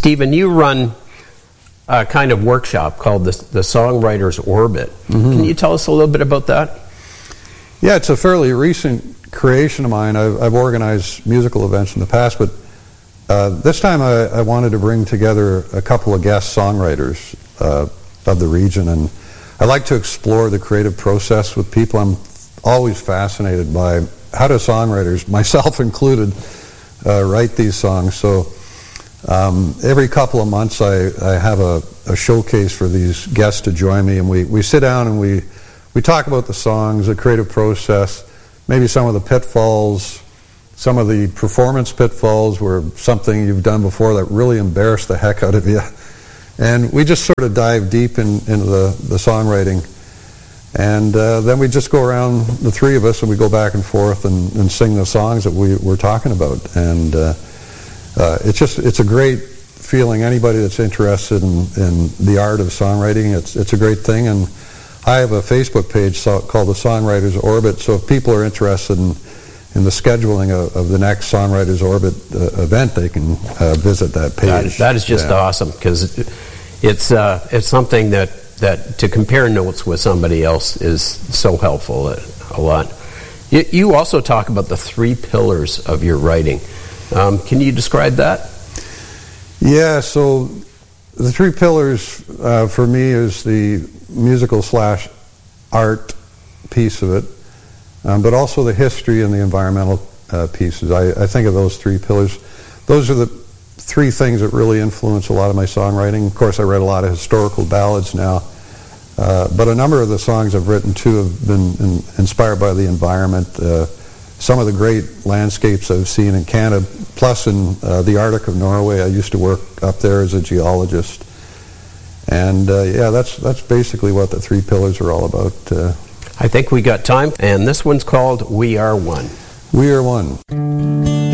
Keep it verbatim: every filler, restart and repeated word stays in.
Stephen, you run a kind of workshop called the, the Songwriter's Orbit. Mm-hmm. Can you tell us a little bit about that? Yeah, it's a fairly recent creation of mine. I've, I've organized musical events in the past, but uh, this time I, I wanted to bring together a couple of guest songwriters uh, of the region, and I like to explore the creative process with people. I'm always fascinated by how do songwriters, myself included, uh, write these songs. So um, every couple of months I, I have a, a showcase for these guests to join me, and we, we sit down and we, we talk about the songs, the creative process, maybe some of the pitfalls, some of the performance pitfalls where something you've done before that really embarrassed the heck out of you. And we just sort of dive deep in, into the, the songwriting. And uh, then we just go around, the three of us, and we go back and forth and, and sing the songs that we, we're talking about. And uh, uh, it's just, it's a great feeling. Anybody that's interested in, in the art of songwriting, it's, it's a great thing. And I have a Facebook page so, called the Songwriters Orbit, so if people are interested in, in the scheduling of, of the next Songwriters Orbit uh, event, they can uh, visit that page. That, that is just yeah. awesome, because it's, uh, it's something that that to compare notes with somebody else is so helpful uh, a lot. You, you also talk about the three pillars of your writing. Um, can you describe that? Yeah, so the three pillars uh, for me is the musical slash art piece of it, um, but also the history and the environmental uh, pieces. I, I think of those three pillars. Those are the three things that really influence a lot of my songwriting. Of course, I write a lot of historical ballads now, uh, but a number of the songs I've written too have been in, inspired by the environment. Uh, some of the great landscapes I've seen in Canada, plus in uh, the Arctic of Norway. I used to work up there as a geologist. And uh, yeah, that's that's basically what the three pillars are all about. Uh, I think we got time, and this one's called We Are One. We Are One.